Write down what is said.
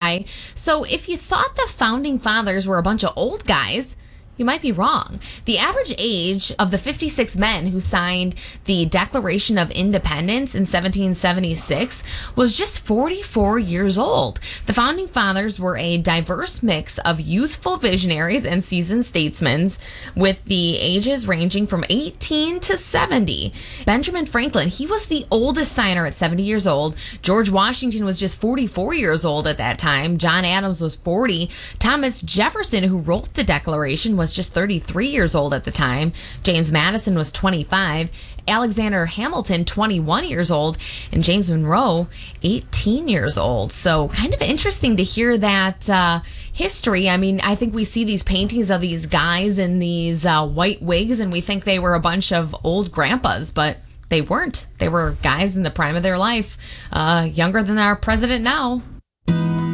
guy. So if you thought the founding fathers were a bunch of old guys, you might be wrong. The average age of the 56 men who signed the Declaration of Independence in 1776 was just 44 years old. The founding fathers were a diverse mix of youthful visionaries and seasoned statesmen, with the ages ranging from 18 to 70. Benjamin Franklin, he was the oldest signer at 70 years old. George Washington was just 44 years old at that time. John Adams was 40. Thomas Jefferson, who wrote the Declaration, was just 33 years old at the time. James Madison was 25. Alexander Hamilton, 21 years old. And James Monroe, 18 years old. So kind of interesting to hear that history. I mean, I think we see these paintings of these guys in these white wigs, and we think they were a bunch of old grandpas, but they weren't. They were guys in the prime of their life, younger than our president now.